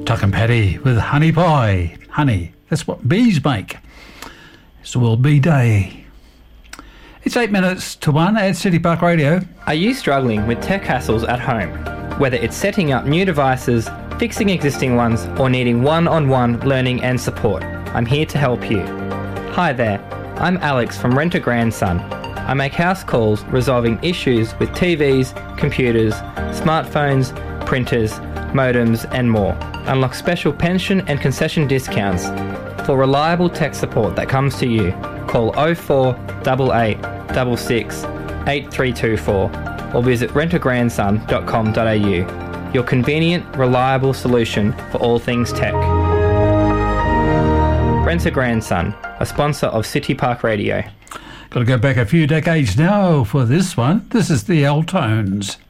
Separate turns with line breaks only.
Tuck and Patty with honey pie. Honey, that's what bees make. It's the World Bee Day. It's 8 minutes to 1 at City Park Radio.
Are you struggling with tech hassles at home? Whether it's setting up new devices, fixing existing ones, or needing one-on-one learning and support, I'm here to help you. Hi there, I'm Alex from Rent a Grandson. I make house calls resolving issues with TVs, computers, smartphones, printers, modems and more. Unlock special pension and concession discounts. For reliable tech support that comes to you, call 0488 66 8324 or visit rentagrandson.com.au. Your convenient, reliable solution for all things tech. Rent a Grandson, a sponsor of City Park Radio.
Got to go back a few decades now for this one. This is the L-Tones.